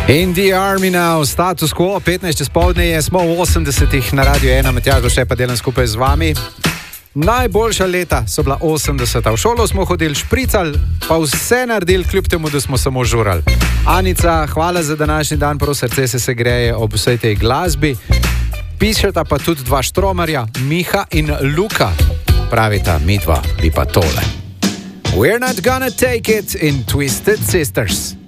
In the Army now, status quo, 15 spoldne je, smo v 80-ih na Radio 1, Matjaž Loše pa delam skupaj z vami. Najboljša leta so bila 80-ta. V šolo smo hodili špricali, pa vse naredili, kljub temu, da smo samo žurali. Anica, hvala za današnji dan, prav srce se greje ob vsej tej glasbi. Pišeta pa tudi dva štromarja, Miha in Luka. Pravita, midva bi pa tole. We're not gonna take it in Twisted Sisters.